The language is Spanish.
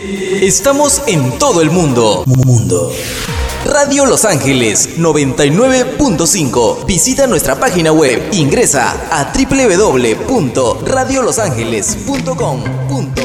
Estamos en todo el mundo. Radio Los Ángeles 99.5. Visita nuestra página web. Ingresa a www.radiolosangeles.com.